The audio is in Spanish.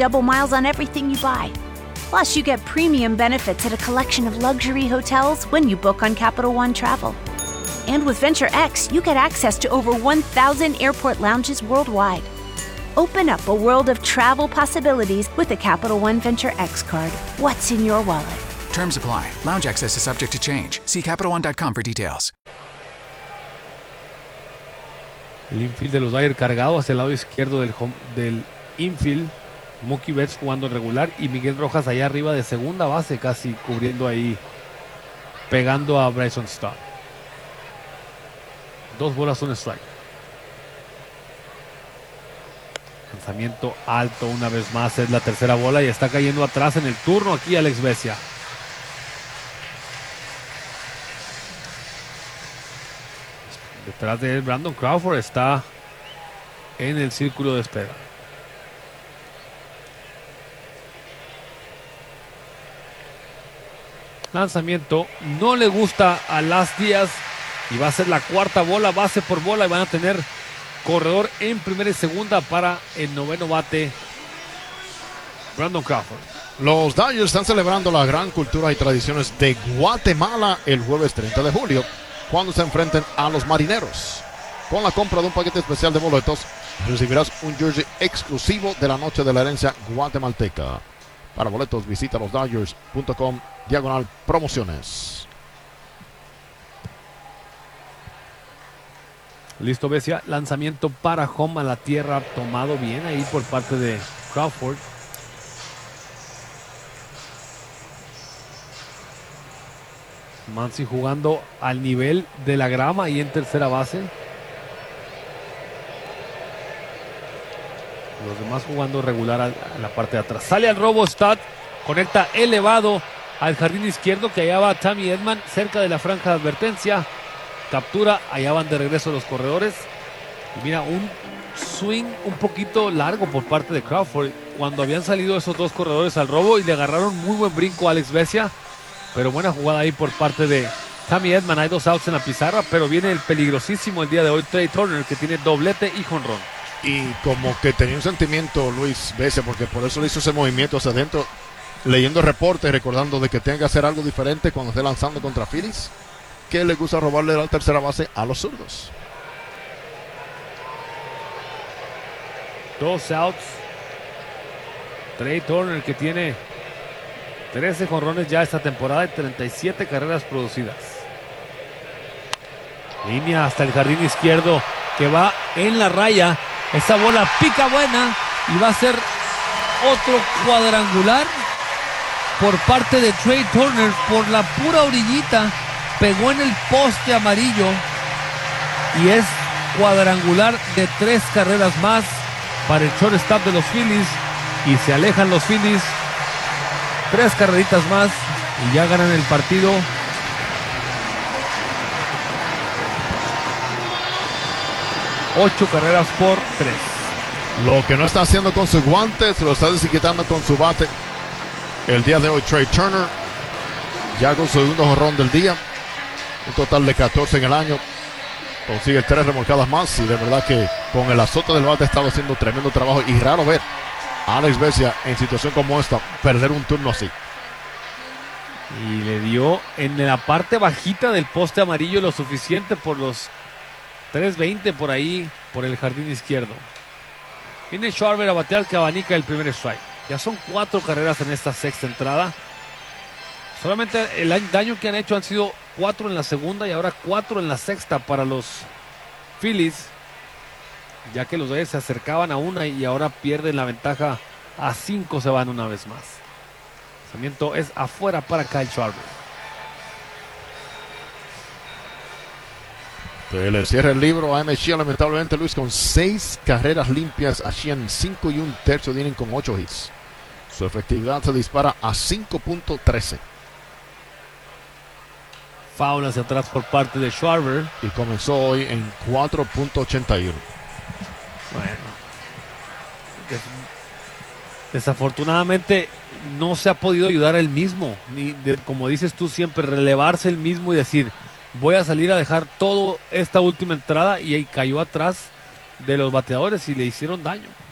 double miles on everything you buy. Plus, you get premium benefits at a collection of luxury hotels when you book on Capital One Travel. And with Venture X, you get access to over 1,000 airport lounges worldwide. Open up a world of travel possibilities with the Capital One Venture X card. What's in your wallet? Terms apply. Lounge access is subject to change. See CapitalOne.com for details. El infield de los Dodgers cargado hacia el lado izquierdo del infield. Mookie Betts jugando regular y Miguel Rojas allá arriba de segunda base, casi cubriendo ahí, pegando a Bryson Stott. 2 bolas, 1 strike. Lanzamiento alto una vez más, es la tercera bola y está cayendo atrás en el turno aquí Alex Vesia. Detrás de él, Brandon Crawford está en el círculo de espera. Lanzamiento no le gusta a Las Díaz y va a ser la cuarta bola, base por bola, y van a tener corredor en primera y segunda para el noveno bate, Brandon Crawford. Los Dodgers están celebrando la gran cultura y tradiciones de Guatemala el jueves 30 de julio, cuando se enfrenten a los Marineros. Con la compra de un paquete especial de boletos, recibirás un jersey exclusivo de la noche de la herencia guatemalteca. Para boletos, visita losdodgers.com/promociones. Listo, Vesia. Lanzamiento para home a la tierra, tomado bien ahí por parte de Crawford. Muncy jugando al nivel de la grama y en tercera base. Los demás jugando regular a la parte de atrás. Sale al robo Stott, conecta elevado al jardín izquierdo, que allá va Tommy Edman cerca de la franja de advertencia. Captura, allá van de regreso los corredores. Y mira, un swing un poquito largo por parte de Crawford cuando habían salido esos dos corredores al robo y le agarraron muy buen brinco a Alex Vesia. Pero buena jugada ahí por parte de Tommy Edman. Hay 2 outs en la pizarra, pero viene el peligrosísimo el día de hoy, Trea Turner, que tiene doblete y jonrón. Y como que tenía un sentimiento Luis Vesia, porque por eso le hizo ese movimiento hacia adentro, leyendo reportes, recordando de que tiene que hacer algo diferente cuando esté lanzando contra Phillies, que le gusta robarle la tercera base a los zurdos. 2 outs. Trea Turner, que tiene 13 jonrones ya esta temporada y 37 carreras producidas. Línea hasta el jardín izquierdo, que va en la raya. Esa bola pica buena y va a ser otro cuadrangular por parte de Trea Turner. Por la pura orillita pegó en el poste amarillo y es cuadrangular de 3 carreras más para el shortstop de los Phillies, y se alejan los Phillies 3 carreritas más y ya ganan el partido. Ocho carreras por 3. Lo que no está haciendo con sus guantes, lo está desinquietando con su bate. El día de hoy, Trea Turner, ya con su segundo jonrón del día, un total de 14 en el año, consigue 3 remolcadas más, y de verdad que con el azote del bate estaba haciendo tremendo trabajo, y raro ver a Alex Vesia en situación como esta perder un turno así. Y le dio en la parte bajita del poste amarillo lo suficiente por los 3.20 por ahí, por el jardín izquierdo. Viene Schwarber a batear, que abanica el primer strike. Ya son 4 carreras en esta sexta entrada. Solamente el daño que han hecho han sido 4 en la segunda y ahora 4 en la sexta para los Phillies, ya que los Dodgers se acercaban a 1 y ahora pierden la ventaja a 5, se van una vez más. El lanzamiento es afuera para Kyle Schwarber. Le cierra el libro a Emmett Sheehan, lamentablemente, Luis, con 6 carreras limpias. A Sheehan 5 1/3 tienen con 8 hits. Su efectividad se dispara a 5.13. Foul hacia atrás por parte de Schwarber. Y comenzó hoy en 4.81. Bueno, desafortunadamente no se ha podido ayudar él mismo, como dices tú siempre, relevarse él mismo y decir, voy a salir a dejar todo esta última entrada, y ahí cayó atrás de los bateadores y le hicieron daño.